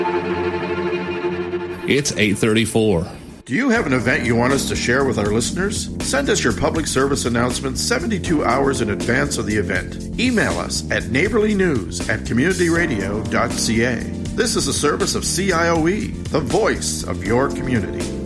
It's 8:34. Do you have an event you want us to share with our listeners? Send us your public service announcement 72 hours in advance of the event. Email us at neighborlynews@communityradio.ca. This is a service of CIOE, the voice of your community.